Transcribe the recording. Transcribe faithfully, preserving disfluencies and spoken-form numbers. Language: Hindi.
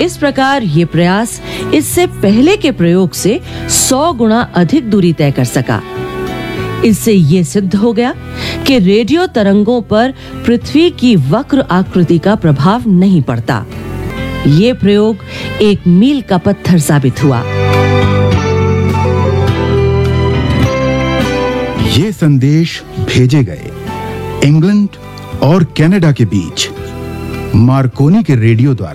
इस प्रकार ये प्रयास इससे पहले के प्रयोग से सौ गुना अधिक दूरी तय कर सका। इससे ये सिद्ध हो गया कि रेडियो तरंगों पर पृथ्वी की वक्र आकृति का प्रभाव नहीं पड़ता। ये प्रयोग एक मील का पत्थर साबित हुआ। ये संदेश भेजे गए इंग्लैंड और कनाडा के बीच मार्कोनी के रेडियो द्वारा।